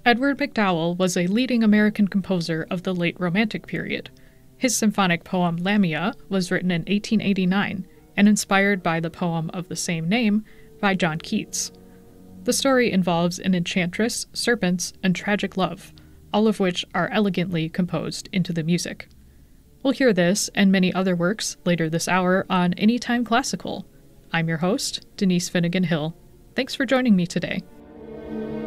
Edward MacDowell was a leading American composer of the late Romantic period. His symphonic poem Lamia was written in 1889 and inspired by the poem of the same name by John Keats. The story involves an enchantress, serpents, and tragic love, all of which are elegantly composed into the music. We'll hear this and many other works later this hour on Anytime Classical. I'm your host, Denise Finnegan Hill. Thanks for joining me today.